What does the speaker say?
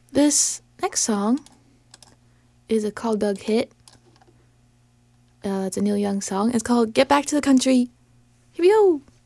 This next song is a Call Doug hit. It's a Neil Young song. It's called Get Back to the Country. Here we go.